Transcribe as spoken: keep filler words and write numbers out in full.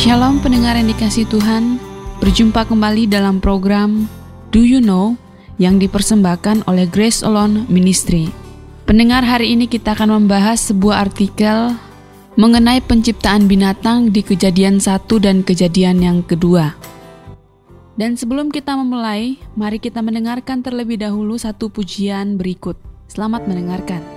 Shalom pendengar yang dikasihi Tuhan, berjumpa kembali dalam program Do You Know yang dipersembahkan oleh Grace Alone Ministry. Pendengar, hari ini kita akan membahas sebuah artikel mengenai penciptaan binatang di Kejadian satu dan Kejadian yang kedua. Dan sebelum kita memulai, mari kita mendengarkan terlebih dahulu satu pujian berikut. Selamat mendengarkan.